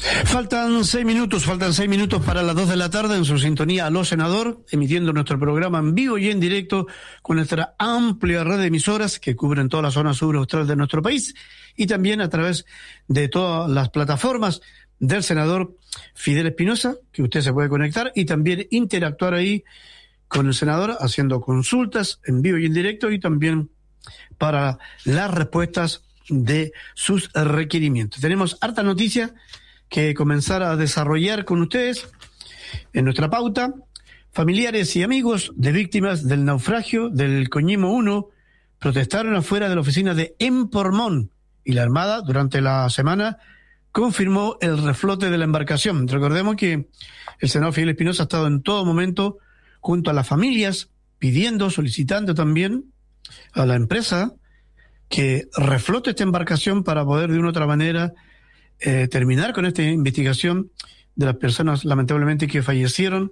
Faltan 6 minutos para las 2 de la tarde en su sintonía Aló Senador, emitiendo nuestro programa en vivo y en directo con nuestra amplia red de emisoras que cubren toda la zona sur austral de nuestro país y también a través de todas las plataformas del senador Fidel Espinosa, que usted se puede conectar y también interactuar ahí con el senador haciendo consultas en vivo y en directo y también para las respuestas de sus requerimientos. Tenemos harta noticia que comenzar a desarrollar con ustedes en nuestra pauta. Familiares y amigos de víctimas del naufragio del Coñimo 1 protestaron afuera de la oficina de Empormón y la Armada durante la semana confirmó el reflote de la embarcación. Recordemos que el senador Fidel Espinosa ha estado en todo momento junto a las familias pidiendo, solicitando también a la empresa que reflote esta embarcación para poder de una u otra manera terminar con esta investigación de las personas lamentablemente que fallecieron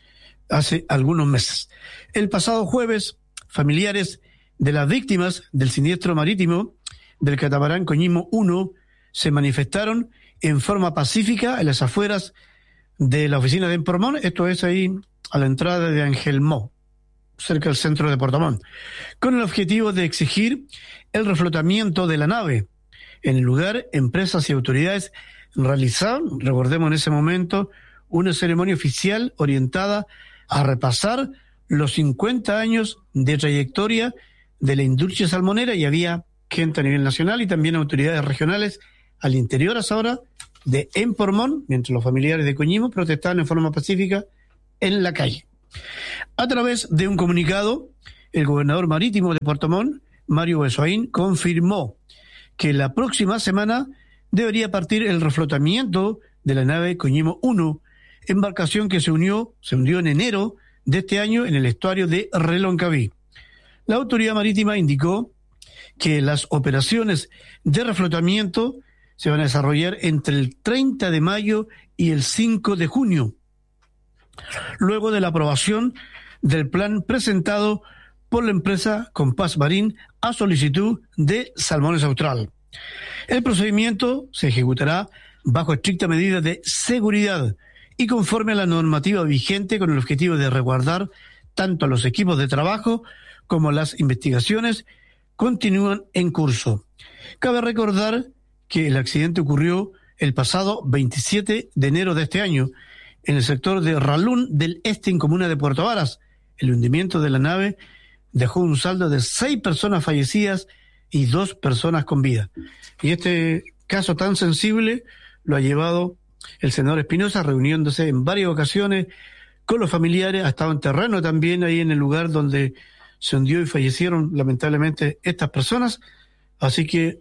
hace algunos meses. El pasado jueves, familiares de las víctimas del siniestro marítimo del catamarán Coñimo 1 se manifestaron en forma pacífica en las afueras de la oficina de Empormón, esto es ahí a la entrada de Angelmó, cerca del centro de Puerto Montt, con el objetivo de exigir el reflotamiento de la nave. En el lugar, empresas y autoridades realizaron, recordemos en ese momento, una ceremonia oficial orientada a repasar los 50 años de trayectoria de la industria salmonera y había gente a nivel nacional y también autoridades regionales al interior hasta ahora de Empormón, mientras los familiares de Coñimo protestaban en forma pacífica en la calle. A través de un comunicado, el gobernador marítimo de Puerto Montt, Mario Besoain, confirmó que la próxima semana debería partir el reflotamiento de la nave Coñimo 1, embarcación que se hundió en enero de este año en el estuario de Reloncaví. La autoridad marítima indicó que las operaciones de reflotamiento se van a desarrollar entre el 30 de mayo y el 5 de junio, luego de la aprobación del plan presentado por la empresa Compass Marín a solicitud de Salmones Austral. El procedimiento se ejecutará bajo estricta medida de seguridad y conforme a la normativa vigente con el objetivo de resguardar tanto a los equipos de trabajo como las investigaciones continúan en curso. Cabe recordar que el accidente ocurrió el pasado 27 de enero de este año en el sector de Ralún del Este en comuna de Puerto Varas. El hundimiento de la nave dejó un saldo de 6 personas fallecidas y 2 personas con vida. Y este caso tan sensible lo ha llevado el senador Espinosa, reuniéndose en varias ocasiones con los familiares, ha estado en terreno también ahí en el lugar donde se hundió y fallecieron lamentablemente estas personas. Así que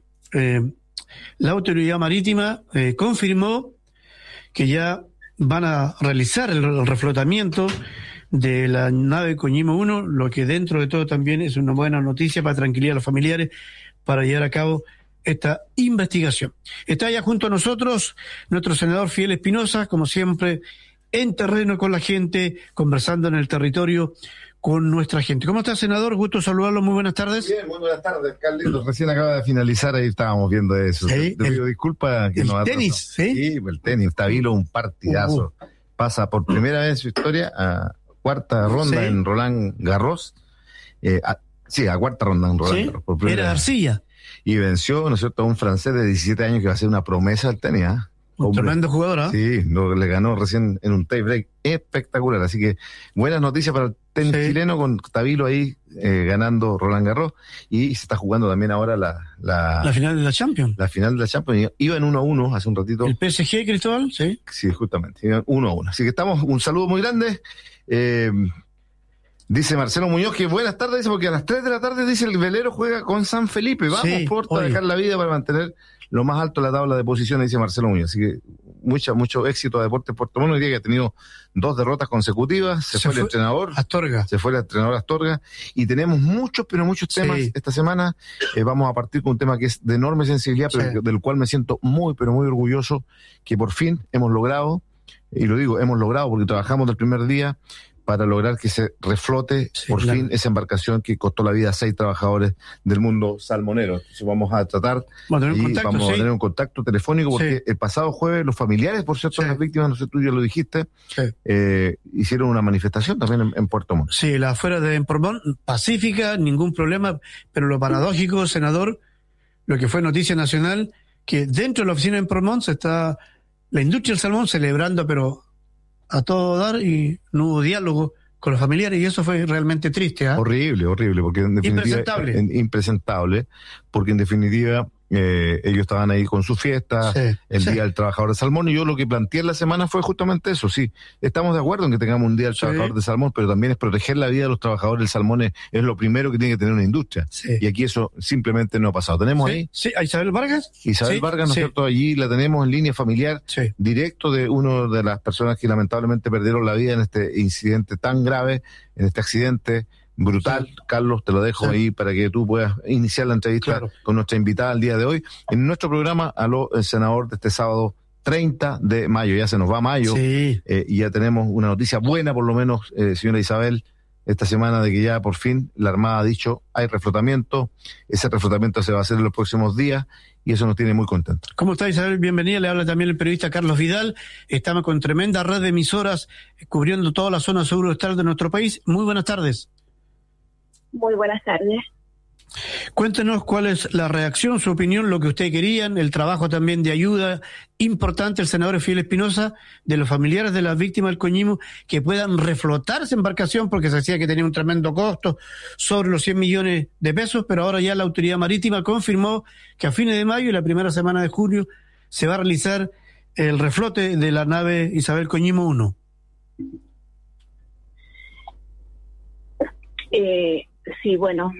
la autoridad marítima confirmó que ya van a realizar el reflotamiento de la nave Coñimo 1, lo que dentro de todo también es una buena noticia para tranquilizar a los familiares para llevar a cabo esta investigación. Está ya junto a nosotros nuestro senador Fidel Espinosa, como siempre, en terreno con la gente, conversando en el territorio con nuestra gente. ¿Cómo está, senador? Gusto saludarlo, muy buenas tardes. Bien, muy buenas tardes, Carlitos. Recién acaba de finalizar, ahí estábamos viendo eso. Sí, te pido disculpas que el nos tenis, atrasó. ¿sí? Sí, el tenis, Tabilo, un partidazo. Pasa por primera vez en su historia a cuarta ronda en Roland Garros. A cuarta ronda en Roland Garros. Por primera Era vez. Arcilla. Y venció, ¿no es cierto?, a un francés de 17 años que va a ser una promesa del tenis, ¿ah? Un tremendo jugador, ¿ah? Sí, le ganó recién en un tie break espectacular. Así que buenas noticias para el tenis chileno con Tabilo ahí ganando Roland Garros. Y se está jugando también ahora la final de la Champions. La final de la Champions. Iba en 1-1 hace un ratito. ¿El PSG, Cristóbal? Sí. Sí, justamente. Iba 1-1. Así que un saludo muy grande. Dice Marcelo Muñoz que buenas tardes, dice, porque a las 3 de la tarde, dice, el velero juega con San Felipe. Vamos, Porto, a dejar la vida para mantener lo más alto la tabla de posiciones, dice Marcelo Muñoz. Así que mucho éxito a Deportes Puerto Montt. Hoy día que ha tenido 2 derrotas consecutivas. Se fue el entrenador Astorga. Se fue el entrenador Astorga. Y tenemos muchos temas esta semana. Vamos a partir con un tema que es de enorme sensibilidad, pero del cual me siento muy orgulloso, que por fin hemos logrado, y lo digo, hemos logrado porque trabajamos del primer día para lograr que se reflote por fin esa embarcación que costó la vida a 6 trabajadores del mundo salmonero. Entonces vamos a tratar vamos a tener un contacto telefónico porque el pasado jueves los familiares, por cierto, de las víctimas, no sé, tú ya lo dijiste, hicieron una manifestación también en Puerto Montt. Sí, la afuera de Puerto Montt, pacífica, ningún problema, pero lo paradójico, senador, lo que fue noticia nacional, que dentro de la oficina en Puerto Montt se está la industria del salmón celebrando, pero a todo dar, y no hubo diálogo con los familiares, y eso fue realmente triste. Horrible, porque en definitiva impresentable, porque en definitiva ellos estaban ahí con su fiesta, el Día del Trabajador de Salmón, y yo lo que planteé en la semana fue justamente eso. Sí, estamos de acuerdo en que tengamos un Día del Trabajador de Salmón, pero también es proteger la vida de los trabajadores del salmón, es lo primero que tiene que tener una industria, y aquí eso simplemente no ha pasado. ¿Tenemos ahí? Sí, a Isabel Vargas. Isabel Vargas, ¿no es cierto? Allí la tenemos en línea familiar, directo de una de las personas que lamentablemente perdieron la vida en este incidente tan grave, en este accidente brutal. Carlos, te lo dejo ahí para que tú puedas iniciar la entrevista con nuestra invitada el día de hoy. En nuestro programa, el senador de este sábado 30 de mayo, ya se nos va mayo, y ya tenemos una noticia buena, por lo menos, señora Isabel, esta semana, de que ya por fin la Armada ha dicho hay reflotamiento. Ese reflotamiento se va a hacer en los próximos días y eso nos tiene muy contentos. ¿Cómo está, Isabel? Bienvenida. Le habla también el periodista Carlos Vidal. Estamos con tremenda red de emisoras cubriendo toda la zona sur-austral de nuestro país. Muy buenas tardes. Muy buenas tardes. Cuéntenos cuál es la reacción, su opinión, lo que ustedes querían, el trabajo también de ayuda importante, el senador Fidel Espinosa, de los familiares de las víctimas del coñimo, que puedan reflotar esa embarcación, porque se decía que tenía un tremendo costo, sobre los 100 millones de pesos, pero ahora ya la autoridad marítima confirmó que a fines de mayo y la primera semana de junio se va a realizar el reflote de la nave Isabel Coñimo 1. Sí, bueno,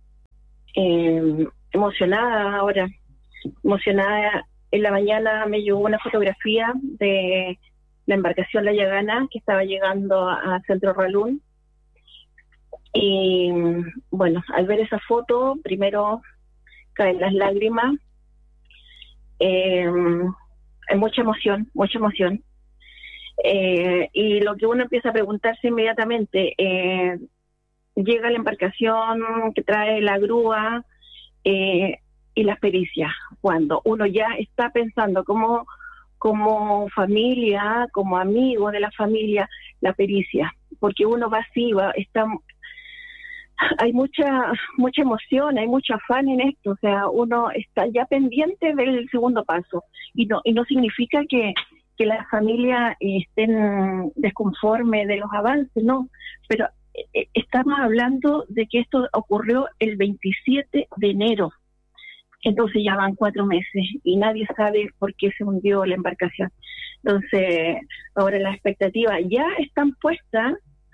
emocionada ahora, en la mañana me llegó una fotografía de la embarcación La Yagana que estaba llegando a Centro Ralún, y bueno, al ver esa foto primero caen las lágrimas, hay mucha emoción, y lo que uno empieza a preguntarse inmediatamente, llega la embarcación que trae la grúa y las pericias, cuando uno ya está pensando como familia, como amigo de la familia, la pericia, porque uno va así, hay mucha emoción, hay mucho afán en esto, o sea, uno está ya pendiente del segundo paso, y no significa que la familia estén desconforme de los avances, no, pero estamos hablando de que esto ocurrió el 27 de enero, entonces ya van 4 meses y nadie sabe por qué se hundió la embarcación. Entonces, ahora las expectativas ya están puestas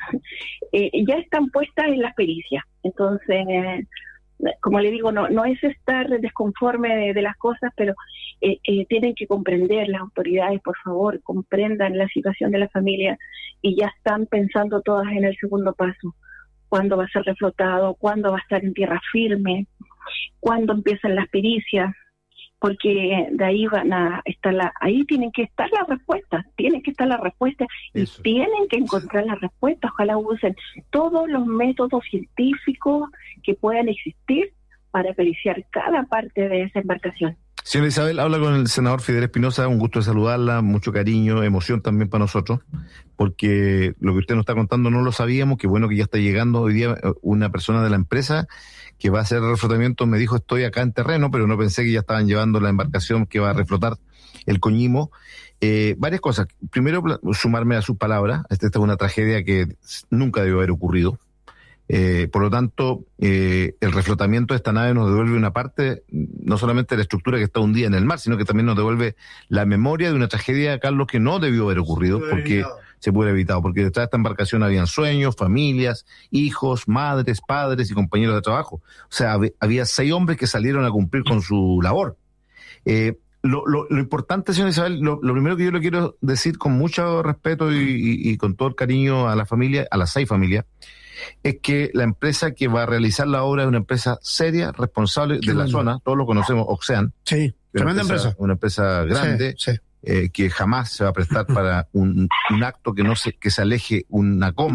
en las pericias. Entonces, como le digo, no es estar desconforme de las cosas, pero tienen que comprender, las autoridades, por favor, comprendan la situación de la familia, y ya están pensando todas en el segundo paso. ¿Cuándo va a ser reflotado? ¿Cuándo va a estar en tierra firme? ¿Cuándo empiezan las pericias? Porque de ahí ahí tienen que estar las respuestas, y tienen que encontrar las respuestas. Ojalá usen todos los métodos científicos que puedan existir para periciar cada parte de esa embarcación. Señora Isabel, habla con el senador Fidel Espinosa, un gusto de saludarla, mucho cariño, emoción también para nosotros, porque lo que usted nos está contando no lo sabíamos, qué bueno que ya está llegando hoy día una persona de la empresa que va a hacer el reflotamiento. Me dijo, estoy acá en terreno, pero no pensé que ya estaban llevando la embarcación que va a reflotar el Coñimo. Varias cosas. Primero, sumarme a sus palabras. Esta es una tragedia que nunca debió haber ocurrido. Por lo tanto, el reflotamiento de esta nave nos devuelve una parte, no solamente de la estructura que está hundida en el mar, sino que también nos devuelve la memoria de una tragedia, Carlos, que no debió haber ocurrido, porque se puede haber evitado, porque detrás de esta embarcación habían sueños, familias, hijos, madres, padres y compañeros de trabajo. O sea, había 6 hombres que salieron a cumplir con su labor. Lo importante, señora Isabel, lo primero que yo le quiero decir con mucho respeto y con todo el cariño a la familia, a las 6 familias, es que la empresa que va a realizar la obra es una empresa seria, responsable de la zona. Todos lo conocemos, Ocean. Sí, tremenda empresa. Una empresa grande, que jamás se va a prestar para un acto que se aleje una coma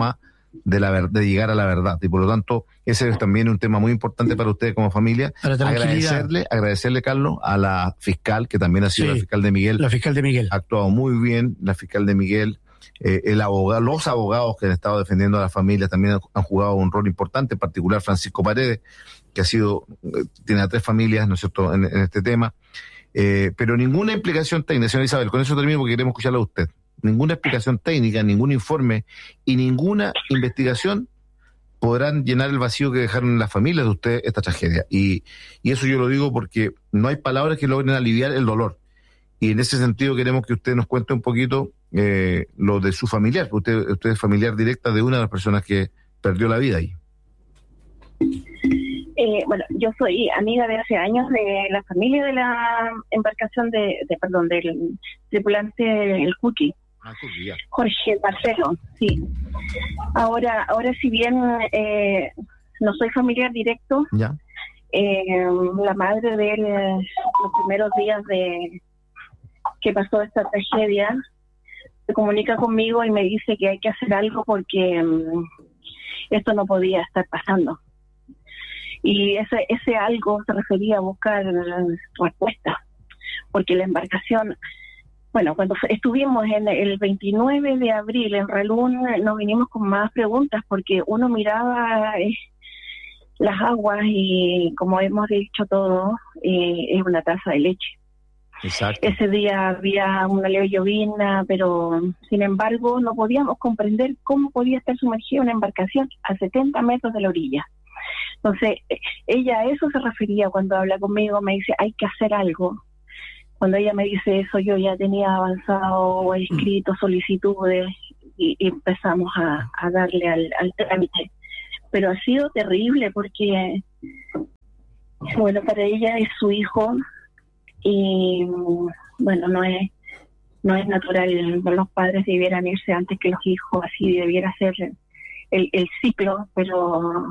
de llegar a la verdad. Y por lo tanto, ese es también un tema muy importante para ustedes como familia. Agradecerle, Carlos, a la fiscal, que también ha sido la fiscal de Miguel. La fiscal de Miguel. Ha actuado muy bien, la fiscal de Miguel. Los abogados que han estado defendiendo a la familia también han jugado un rol importante, en particular Francisco Paredes, que tiene a 3 familias, ¿no es cierto?, en este tema. Pero ninguna implicación técnica, señora Isabel, con eso termino porque queremos escucharla a usted. Ninguna explicación técnica, ningún informe y ninguna investigación podrán llenar el vacío que dejaron en las familias de usted esta tragedia. Y eso yo lo digo porque no hay palabras que logren aliviar el dolor. Y en ese sentido queremos que usted nos cuente un poquito lo de su familiar. Usted es familiar directa de una de las personas que perdió la vida ahí. Bueno, yo soy amiga de hace años de la familia de la embarcación del tripulante del Cuqui. Jorge Marcelo, sí. Ahora si bien no soy familiar directo, ¿ya? La madre de él, los primeros días de que pasó esta tragedia, se comunica conmigo y me dice que hay que hacer algo porque esto no podía estar pasando. Y ese algo se refería a buscar respuestas, porque la embarcación, bueno, cuando estuvimos en el 29 de abril en Ralún, nos vinimos con más preguntas, porque uno miraba las aguas y, como hemos dicho todos, es una taza de leche. Exacto. Ese día había una leve llovizna, pero sin embargo no podíamos comprender cómo podía estar sumergida una embarcación a 70 metros de la orilla. Entonces, ella a eso se refería cuando habla conmigo, me dice, hay que hacer algo. Cuando ella me dice eso, yo ya tenía avanzado, escrito solicitudes y empezamos a darle al trámite. Pero ha sido terrible porque, bueno, para ella es su hijo y, bueno, no es natural, los padres debieran irse antes que los hijos, así debiera ser el ciclo, pero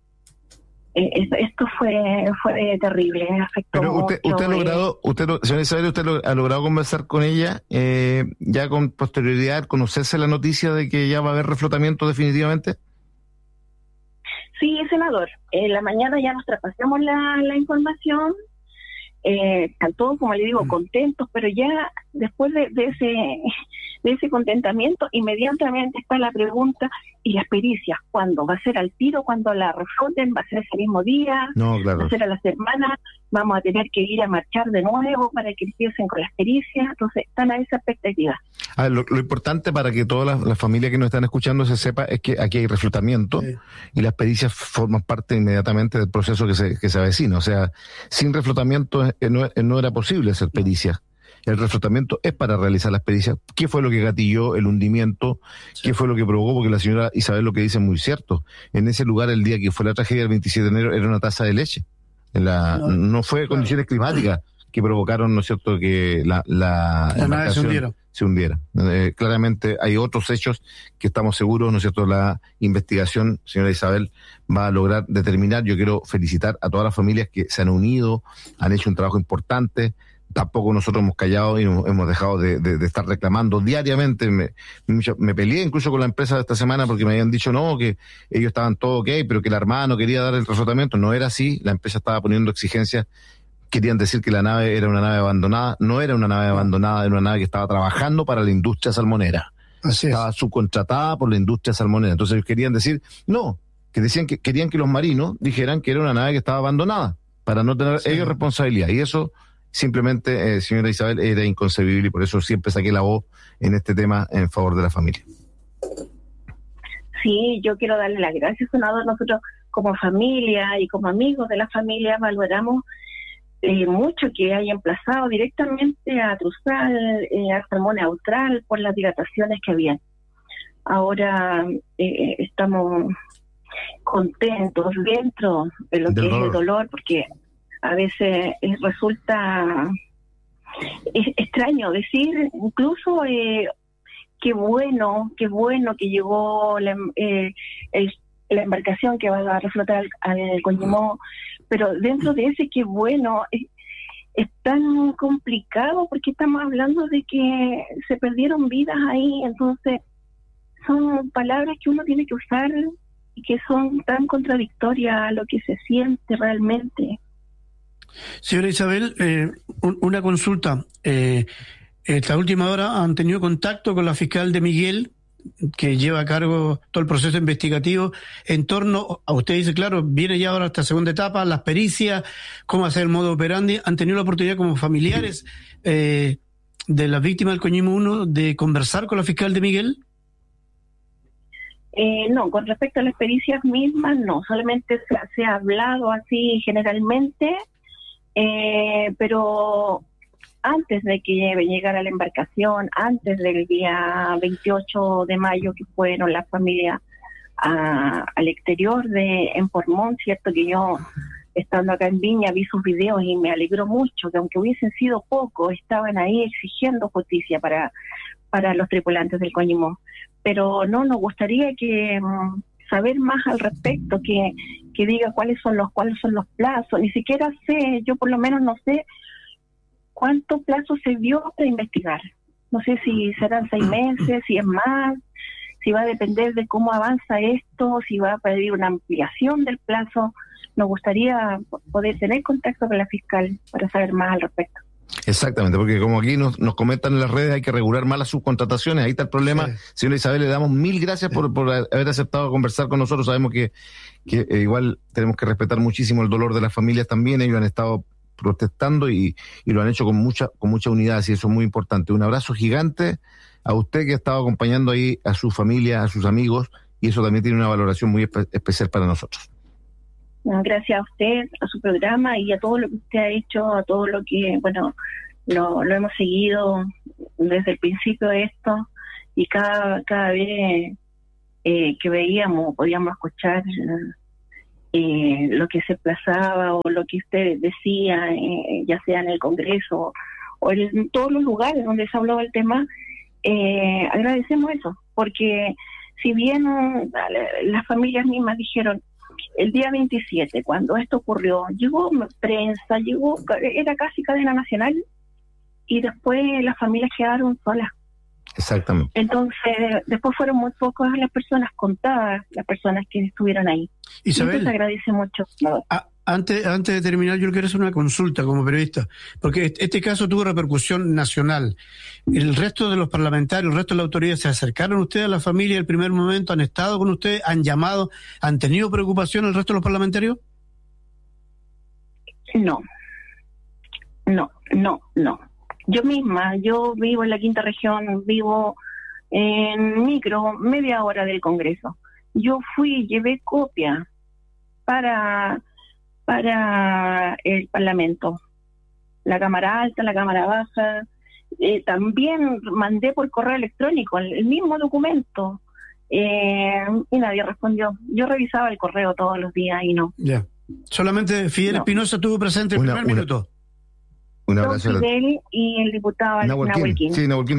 esto fue terrible, afectó pero mucho. Señora Isabel, usted ha logrado conversar con ella, ya con posterioridad, conocerse la noticia de que ya va a haber reflotamiento definitivamente. Sí, senador, en la mañana ya nos traspasamos la información, están todos, como le digo, contentos, pero ya después de ese contentamiento, inmediatamente está la pregunta, ¿y las pericias? ¿Cuándo? ¿Va a ser al tiro? ¿Cuándo la refloten? ¿Va a ser ese mismo día? No, claro. ¿Va a ser a la semana? ¿Vamos a tener que ir a marchar de nuevo para que empiecen con las pericias? Entonces, están a esa expectativa. Lo importante para que todas las familias que nos están escuchando se sepa es que aquí hay reflotamiento, sí, y las pericias forman parte inmediatamente del proceso que se avecina. O sea, sin reflotamiento no era posible hacer pericias. El reflotamiento es para realizar las pericias. ¿Qué fue lo que gatilló el hundimiento? Sí. ¿Qué fue lo que provocó? Porque la señora Isabel lo que dice es muy cierto. En ese lugar, el día que fue la tragedia del 27 de enero, era una taza de leche. No fue condiciones climáticas que provocaron, ¿no es cierto?, que la nave se hundiera. Claramente hay otros hechos que estamos seguros, ¿no es cierto?, la investigación, señora Isabel, va a lograr determinar. Yo quiero felicitar a todas las familias que se han unido, han hecho un trabajo importante. Tampoco nosotros hemos callado y hemos dejado de estar reclamando diariamente. Me peleé incluso con la empresa esta semana porque me habían dicho no, que ellos estaban todo ok, pero que la Armada no quería dar el reflotamiento. No era así, la empresa estaba poniendo exigencias. Querían decir que la nave era una nave abandonada. No era una nave abandonada, era una nave que estaba trabajando para la industria salmonera. Así estaba subcontratada por la industria salmonera. Entonces ellos querían decir, no, que decían que querían que los marinos dijeran que era una nave que estaba abandonada, para no tener ellos responsabilidad. Y eso simplemente, señora Isabel, era inconcebible, y por eso siempre saqué la voz en este tema en favor de la familia. Sí, yo quiero darle las gracias, senador. Nosotros como familia y como amigos de la familia valoramos mucho que haya emplazado directamente a Truzal, a Salmón Austral, por las dilataciones que habían. Ahora estamos contentos dentro de lo que es el dolor, porque a veces resulta extraño decir, incluso qué bueno que llegó la embarcación que va a reflotar al Coñimó, pero dentro de ese qué bueno es tan complicado porque estamos hablando de que se perdieron vidas ahí, entonces son palabras que uno tiene que usar y que son tan contradictorias a lo que se siente realmente. Señora Isabel, una consulta. Esta última hora han tenido contacto con la fiscal de Miguel, que lleva a cargo todo el proceso investigativo en torno a, usted dice, claro, viene ya ahora esta segunda etapa, las pericias, cómo hacer el modo operandi. ¿Han tenido la oportunidad como familiares de las víctimas del Coñimo 1 de conversar con la fiscal de Miguel? No, con respecto a las pericias mismas, no, solamente se ha hablado así generalmente, pero antes de que llegara la embarcación, antes del día 28 de mayo que fueron las familias al exterior en Portmont, cierto que yo, estando acá en Viña, vi sus videos y me alegró mucho, que aunque hubiesen sido pocos, estaban ahí exigiendo justicia para los tripulantes del Coñimo. Pero no, nos gustaría saber más al respecto, que diga cuáles son los plazos. Ni siquiera sé, yo por lo menos no sé cuánto plazo se dio para investigar. No sé si serán 6 meses, si es más, si va a depender de cómo avanza esto, si va a pedir una ampliación del plazo. Nos gustaría poder tener contacto con la fiscal para saber más al respecto. Exactamente, porque como aquí nos comentan en las redes, hay que regular más las subcontrataciones, ahí está el problema. Sí. Señora Isabel, le damos 1000 gracias por haber aceptado conversar con nosotros. Sabemos que igual tenemos que respetar muchísimo el dolor de las familias también. Ellos han estado protestando y lo han hecho con mucha unidad, y eso es muy importante. Un abrazo gigante a usted, que ha estado acompañando ahí a su familia, a sus amigos, y eso también tiene una valoración muy especial para nosotros. Gracias a usted, a su programa y a todo lo que usted ha hecho, a todo lo que, lo hemos seguido desde el principio de esto, y cada vez que podíamos escuchar lo que se plazaba o lo que usted decía, ya sea en el Congreso o en todos los lugares donde se habló del tema. Agradecemos eso, porque si bien las familias mismas dijeron, el día 27, cuando esto ocurrió, llegó prensa, era casi cadena nacional, y después las familias quedaron solas. Exactamente. Entonces, después fueron muy pocas las personas contadas, las personas que estuvieron ahí. Isabel, entonces agradece mucho. Antes de terminar, yo quiero hacer una consulta como periodista, porque este caso tuvo repercusión nacional. ¿El resto de los parlamentarios, el resto de la autoridad se acercaron a ustedes, a la familia, en el primer momento? ¿Han estado con ustedes? ¿Han llamado? ¿Han tenido preocupación el resto de los parlamentarios? No. Yo vivo en la quinta región, vivo en micro, media hora del Congreso. Yo llevé copia para el Parlamento, la Cámara Alta, la Cámara Baja. También mandé por correo electrónico el mismo documento, y nadie respondió. Yo revisaba el correo todos los días y no. Ya. Solamente Fidel Espinosa estuvo presente el primer minuto. Un abrazo a Fidel y el diputado Nahuelquín. Sí, Nahuelquín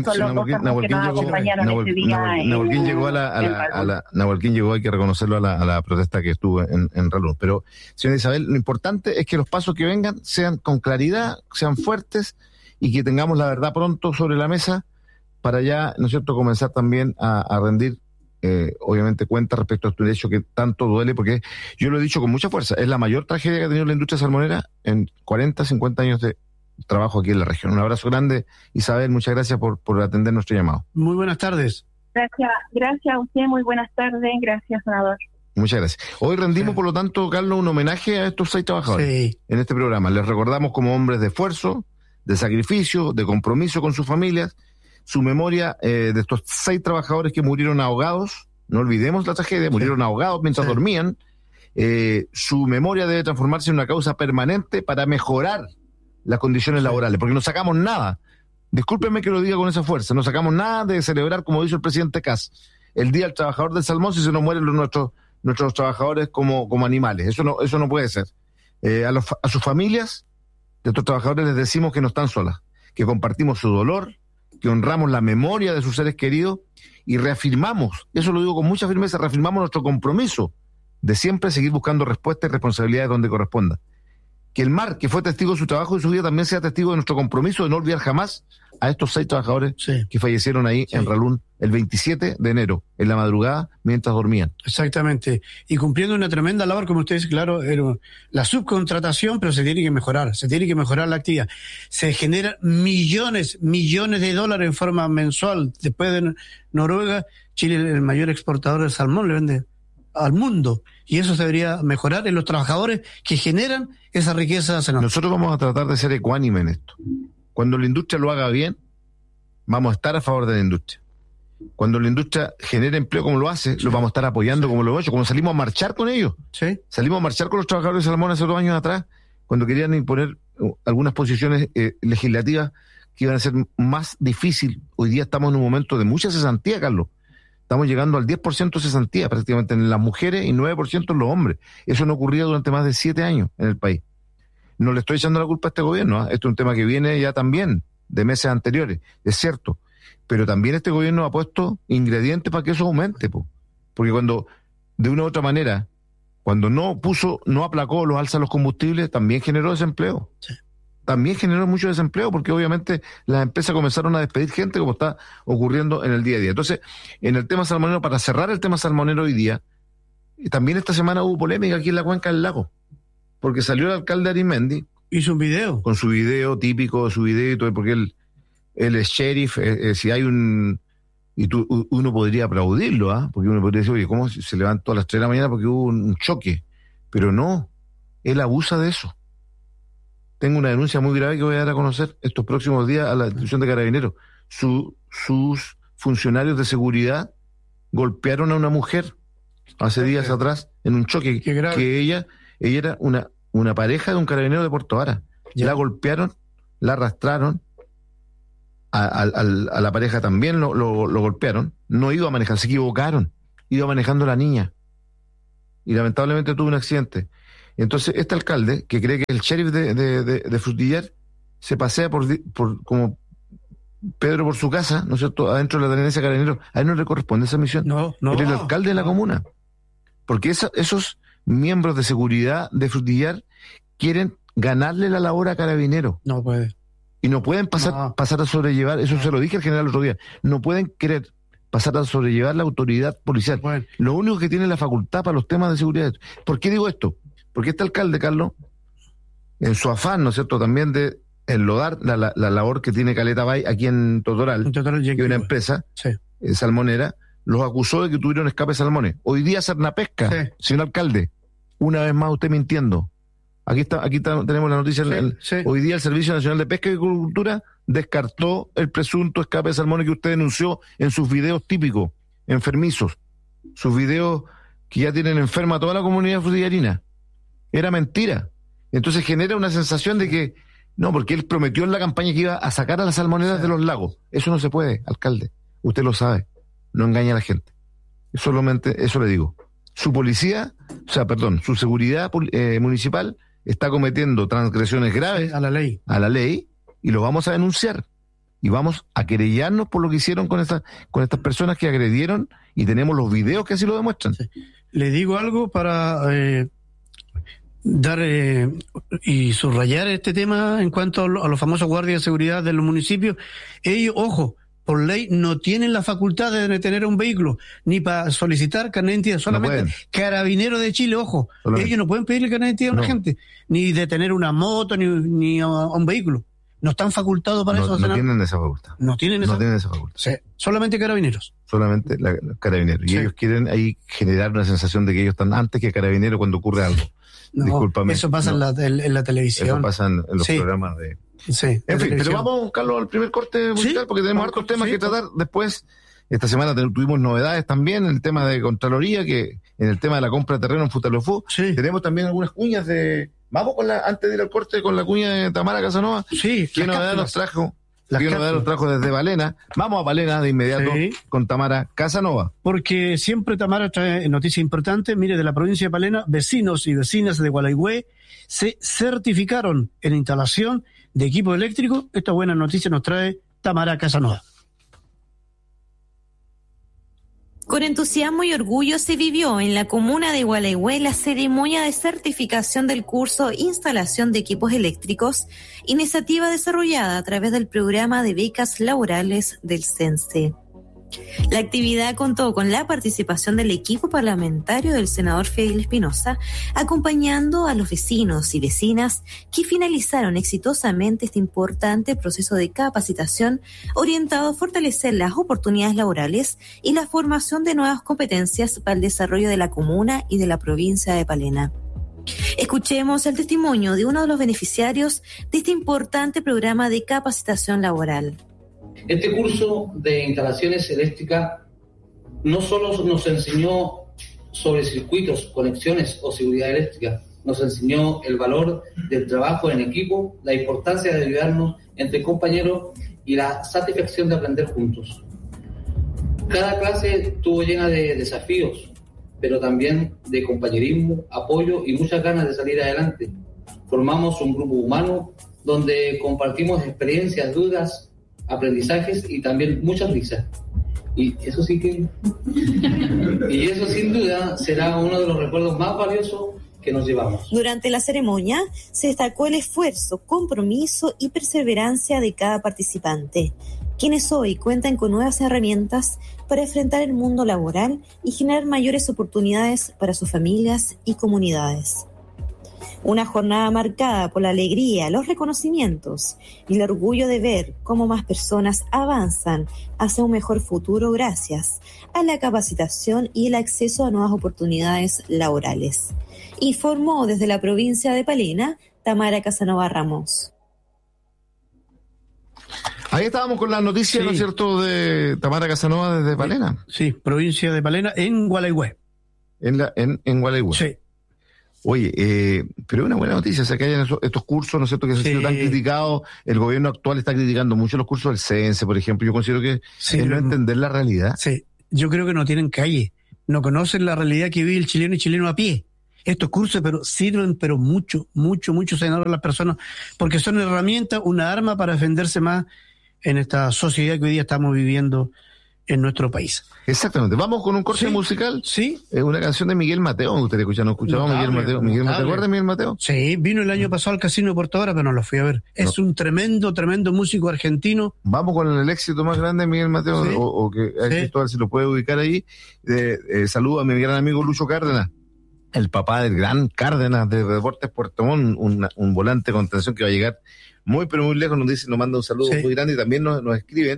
llegó, hay que reconocerlo, a la protesta que estuvo en Ralón. Pero, señora Isabel, lo importante es que los pasos que vengan sean con claridad, sean fuertes, y que tengamos la verdad pronto sobre la mesa para ya, ¿no es cierto?, comenzar también a rendir obviamente cuenta respecto a este hecho que tanto duele, porque yo lo he dicho con mucha fuerza, es la mayor tragedia que ha tenido la industria salmonera en 40, 50 años de trabajo aquí en la región. Un abrazo grande, Isabel, muchas gracias por atender nuestro llamado. Muy buenas tardes. Gracias a usted, muy buenas tardes, gracias, senador. Muchas gracias. Hoy rendimos, por lo tanto, Carlos, un homenaje a estos 6 trabajadores en este programa. Les recordamos como hombres de esfuerzo, de sacrificio, de compromiso con sus familias, su memoria de estos 6 trabajadores que murieron ahogados. No olvidemos la tragedia, murieron ahogados mientras dormían. Su memoria debe transformarse en una causa permanente para mejorar las condiciones laborales, porque no sacamos nada. Discúlpenme que lo diga con esa fuerza, no sacamos nada de celebrar, como dice el presidente Kass, el Día del Trabajador del Salmón si se nos mueren nuestros trabajadores como animales. Eso no puede ser. A sus familias de estos trabajadores les decimos que no están solas, que compartimos su dolor, que honramos la memoria de sus seres queridos y reafirmamos, eso lo digo con mucha firmeza, reafirmamos nuestro compromiso de siempre seguir buscando respuestas y responsabilidades donde corresponda. que el mar, que fue testigo de su trabajo y de su vida, también sea testigo de nuestro compromiso de no olvidar jamás a estos 6 trabajadores que fallecieron ahí en Ralún el 27 de enero, en la madrugada, mientras dormían. Exactamente. Y cumpliendo una tremenda labor, como usted dice, claro, la subcontratación, pero se tiene que mejorar la actividad. Se generan millones de dólares en forma mensual. Después de Noruega, Chile, el mayor exportador de salmón, le vende al mundo. Y eso se debería mejorar en los trabajadores que generan esa riqueza. Nosotros vamos a tratar de ser ecuánime en esto. Cuando la industria lo haga bien, vamos a estar a favor de la industria. Cuando la industria genera empleo como lo hace, lo vamos a estar apoyando como lo hemos hecho. Como salimos a marchar con ellos. Salimos a marchar con los trabajadores de salmón hace 2 años atrás, cuando querían imponer algunas posiciones legislativas que iban a ser más difícil. Hoy día estamos en un momento de mucha cesantía, Carlos. Estamos llegando al 10% de cesantía prácticamente en las mujeres y 9% en los hombres. Eso no ocurría durante más de 7 años en el país. No le estoy echando la culpa a este gobierno, ¿eh? Esto es un tema que viene ya también de meses anteriores, es cierto. Pero también este gobierno ha puesto ingredientes para que eso aumente, porque cuando, de una u otra manera, cuando no aplacó los alzas a los combustibles, también generó desempleo. También generó mucho desempleo, porque obviamente las empresas comenzaron a despedir gente, como está ocurriendo en el día a día. Entonces, en el tema salmonero, para cerrar el tema salmonero hoy día, también esta semana hubo polémica aquí en la cuenca del lago, porque salió el alcalde Arismendi. Hizo un video. Con su video típico, su video y todo, porque él es sheriff, si hay un... Y uno podría aplaudirlo, porque uno podría decir, oye, ¿cómo se levantó a las 3 de la mañana porque hubo un choque? Pero no, él abusa de eso. Tengo una denuncia muy grave que voy a dar a conocer estos próximos días a la institución de Carabineros. Sus funcionarios de seguridad golpearon a una mujer hace días atrás en un choque, que ella era una pareja de un carabinero de Puerto Vara. La golpearon, la arrastraron, a la pareja también lo golpearon. No iba a manejar, se equivocaron, iba manejando la niña y lamentablemente tuvo un accidente. Entonces este alcalde, que cree que el sheriff de Frutillar se pasea por como Pedro por su casa, ¿no es cierto?, adentro de la tenencia de Carabineros, a él no le corresponde esa misión. No. Él es el alcalde de la comuna, porque esos miembros de seguridad de Frutillar quieren ganarle la labor a Carabineros. No puede. Y no pueden pasar a sobrellevar, eso se lo dije al general el otro día, no pueden querer pasar a sobrellevar la autoridad policial. Bueno. Lo único que tiene la facultad para los temas de seguridad. ¿Por qué digo esto? Porque este alcalde, Carlos, en su afán, ¿no es cierto?, también de enlodar la labor que tiene Caleta Bay aquí en Totoral, que es una empresa salmonera, los acusó de que tuvieron escape de salmones. Hoy día Cernapesca, señor alcalde, una vez más usted mintiendo. Aquí tenemos la noticia. Hoy día el Servicio Nacional de Pesca y Agricultura descartó el presunto escape de salmones que usted denunció en sus videos típicos, enfermizos, sus videos que ya tienen enferma a toda la comunidad frutillarina. Era mentira. Entonces genera una sensación de que, no, porque él prometió en la campaña que iba a sacar a las salmoneras de los lagos. Eso no se puede, alcalde. Usted lo sabe. No engaña a la gente. Solamente eso le digo. Su seguridad municipal está cometiendo transgresiones graves a la ley y lo vamos a denunciar. Y vamos a querellarnos por lo que hicieron con estas personas que agredieron, y tenemos los videos que así lo demuestran. Le digo algo para dar y subrayar este tema en cuanto a los famosos guardias de seguridad de los municipios. Ellos, ojo, por ley no tienen la facultad de detener un vehículo, ni para solicitar carnet de identidad, solamente no Carabineros de Chile, ojo, ellos no pueden pedirle carnet de identidad a una gente, ni detener una moto, ni a un vehículo. No están facultados para eso. No tienen esa facultad. No tienen esa facultad. Sí, solamente Carabineros. Solamente Carabineros. Y ellos quieren ahí generar una sensación de que ellos están antes que Carabineros cuando ocurre algo. No, discúlpame. Eso pasa en la televisión. Eso pasa en los programas de... Sí, en fin, pero vamos, Carlos, al primer corte musical, porque tenemos hartos temas que tratar después. Esta semana tuvimos novedades también en el tema de Contraloría, que en el tema de la compra de terreno en Futalofú. Tenemos también algunas cuñas de... Vamos antes de ir al corte con la cuña de Tamara Casanova. Sí, ¿Qué novedad nos trajo? ¿Qué novedad nos trajo desde Valena? Vamos a Valena de inmediato con Tamara Casanova. Porque siempre Tamara trae noticias importantes. Mire, de la provincia de Valena, vecinos y vecinas de Gualeguay se certificaron en instalación de equipo eléctrico. Esta buena noticia nos trae Tamara Casanova. Con entusiasmo y orgullo se vivió en la comuna de Gualeguay la ceremonia de certificación del curso Instalación de Equipos Eléctricos, iniciativa desarrollada a través del programa de becas laborales del CENSE. La actividad contó con la participación del equipo parlamentario del senador Fidel Espinosa, acompañando a los vecinos y vecinas que finalizaron exitosamente este importante proceso de capacitación orientado a fortalecer las oportunidades laborales y la formación de nuevas competencias para el desarrollo de la comuna y de la provincia de Palena. Escuchemos el testimonio de uno de los beneficiarios de este importante programa de capacitación laboral. Este curso de instalaciones eléctricas no solo nos enseñó sobre circuitos, conexiones o seguridad eléctrica, nos enseñó el valor del trabajo en equipo, la importancia de ayudarnos entre compañeros y la satisfacción de aprender juntos. Cada clase estuvo llena de desafíos, pero también de compañerismo, apoyo y muchas ganas de salir adelante. Formamos un grupo humano donde compartimos experiencias, dudas, aprendizajes y también muchas risas. Y eso sin duda será uno de los recuerdos más valiosos que nos llevamos. Durante la ceremonia se destacó el esfuerzo, compromiso y perseverancia de cada participante, quienes hoy cuentan con nuevas herramientas para enfrentar el mundo laboral y generar mayores oportunidades para sus familias y comunidades. Una jornada marcada por la alegría, los reconocimientos y el orgullo de ver cómo más personas avanzan hacia un mejor futuro gracias a la capacitación y el acceso a nuevas oportunidades laborales. Informó desde la provincia de Palena, Tamara Casanova Ramos. Ahí estábamos con la noticia, sí, ¿no es cierto?, de Tamara Casanova desde Palena. Sí, provincia de Palena, en Gualeguay. En Gualeguay. Sí. Oye, pero es una buena noticia, o sea, que hayan estos cursos, ¿no es cierto?, que se han sido tan criticados. El gobierno actual está criticando mucho los cursos del CENSE, por ejemplo. Yo considero que es no entender la realidad. Sí, yo creo que no tienen calle, no conocen la realidad que vive el chileno a pie. Estos cursos sirven mucho, senador, a las personas, porque son herramientas, una arma para defenderse más en esta sociedad que hoy día estamos viviendo en nuestro país. Exactamente. Vamos con un corte musical. Sí. Una canción de Miguel Mateo. Me gustaría escuchar. ¿No escuchaba Miguel Mateo? ¿Te acuerdas de Miguel Mateo? Sí, vino el año pasado al Casino de Puerto Vara, pero no lo fui a ver. Es un tremendo músico argentino. Vamos con el éxito más grande de Miguel Mateo, sí, o que Cristóbal, si lo puede ubicar ahí. Saludo a mi gran amigo Lucho Cárdenas, el papá del gran Cárdenas de Deportes Puerto Montt, un volante de contención que va a llegar muy, pero muy lejos. Nos manda un saludo muy grande y también nos escriben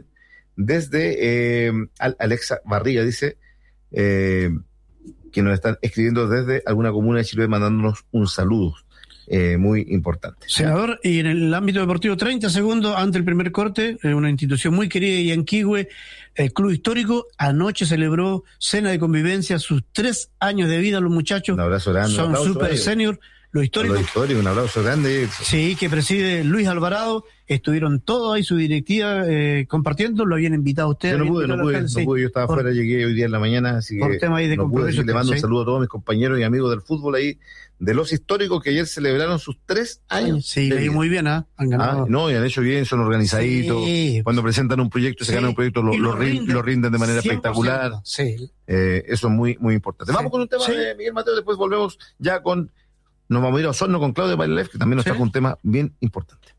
desde Alexa Barriga, dice que nos están escribiendo desde alguna comuna de Chiloé mandándonos un saludo muy importante. Senador, y en el ámbito deportivo, 30 segundos ante el primer corte, una institución muy querida de Yanquihue, el Club Histórico, anoche celebró cena de convivencia, sus 3 años de vida los muchachos. Un abrazo grande. Son super senior. Los históricos, un abrazo grande. Sí, que preside Luis Alvarado. Estuvieron todos ahí, su directiva, compartiendo. Lo habían invitado a ustedes. Yo no pude. Yo estaba afuera, llegué hoy día en la mañana, así por que tema ahí de no pude. Le mando un sí, saludo a todos mis compañeros y amigos del fútbol ahí, de los históricos, que ayer celebraron sus 3 años. Sí, leí muy bien, han ganado. No, y han hecho bien, son organizaditos. Sí. Cuando presentan un proyecto, se ganan un proyecto, lo rinden de manera 100%. Espectacular. Sí. Eso es muy, muy importante. Vamos con un tema de Miguel Mateo, después volvemos ya con... Nos vamos a ir a Osorno con Claudio Bailev, que también nos trajo un tema bien importante.